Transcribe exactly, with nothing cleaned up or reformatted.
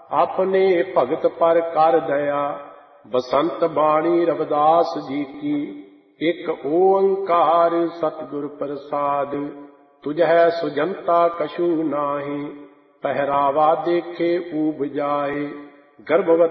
अपने भगत पर कर दया। बसंत बाणी रविदास जी की, एक ओंकार सतगुर प्रसाद। तुझै सुजंता कछु नाही, पहरावा देखे ऊब जाए। गर्भवती